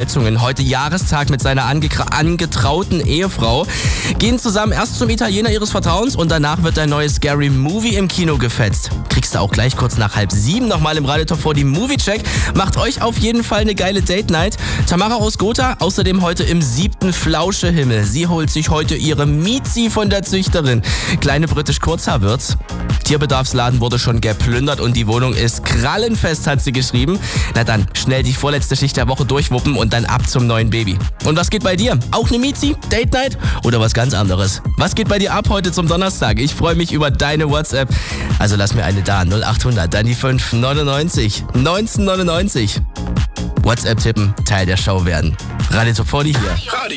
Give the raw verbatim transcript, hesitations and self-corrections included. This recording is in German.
Verletzungen. Heute Jahrestag mit seiner ange- angetrauten Ehefrau. Gehen zusammen erst zum Italiener ihres Vertrauens und danach wird ein neues Scary Movie im Kino gefetzt. Kriegst du auch gleich kurz nach halb sieben nochmal im Radio Top vierzig Movie-Check. Macht euch auf jeden Fall eine geile Date-Night. Tamara aus Gotha, außerdem heute im siebten Flauschehimmel. Sie holt sich heute ihre Miezi von der Züchterin. Kleine britisch Kurzhaar wird's. Tierbedarfsladen wurde schon geplündert und die Wohnung ist krallenfest, hat sie geschrieben. Na dann, schnell die vorletzte Schicht der Woche durchwuppen und dann ab zum neuen Baby. Und was geht bei dir? Auch eine Miezi? Date Night? Oder was ganz anderes? Was geht bei dir ab heute zum Donnerstag? Ich freue mich über deine WhatsApp. Also lass mir eine da. null acht hundert, dann die fünf neunundneunzig neunzehnhundertneunundneunzig. WhatsApp tippen, Teil der Show werden. Radio Top vierzig hier.